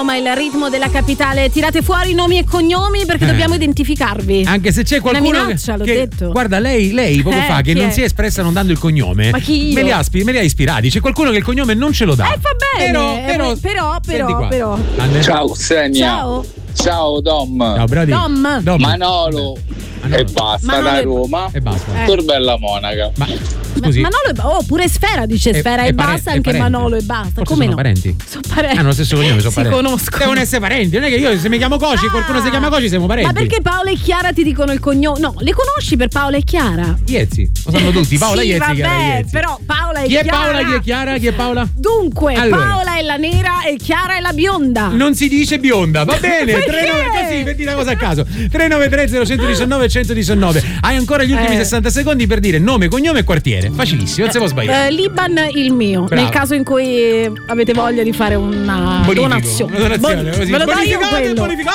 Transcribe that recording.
Ma il ritmo della capitale, tirate fuori nomi e cognomi perché dobbiamo identificarvi. Anche se c'è qualcuno una minaccia, l'ho detto. Guarda, lei poco fa che non è? si è espressa non dando il cognome. Ma chi io? Me li ha ispirati. C'è qualcuno che il cognome non ce lo dà. Va bene. Però. Ciao Xenia. Ciao Dom. Ciao Brody. Dom. Manolo. E basta da Roma. E basta. Torbella Monaca. Ma scusi. Manolo pure Sfera dice Sfera e basta, anche Manolo e basta. Forse Come sono no? parenti. Sono parenti. Hanno lo stesso cognome, sono parenti. Si conoscono. Devono essere parenti. Non è che io se mi chiamo Coci, qualcuno si chiama Coci, siamo parenti. Ma perché Paola e Chiara ti dicono il cognome? No, le conosci per Paola e Chiara? Iezzi, lo sanno tutti. Paola sì, Iezzi, vabbè, Chiara Iezzi. però Paola e Chi è Chiara. Paola, chi è Chiara, chi è Paola? Dunque, allora, Paola è la nera e Chiara è la bionda. Non si dice bionda, va bene. 39, così, vedi una cosa a caso. 393 0119 119. Hai ancora gli ultimi 60 secondi per dire nome, cognome e quartiere. Facilissimo, non si può sbagliare. Liban il mio. Brava. Nel caso in cui avete voglia di fare una Bonifico, donazione. una donazione, così. Ve lo do io Bonificate, quello. bonificate.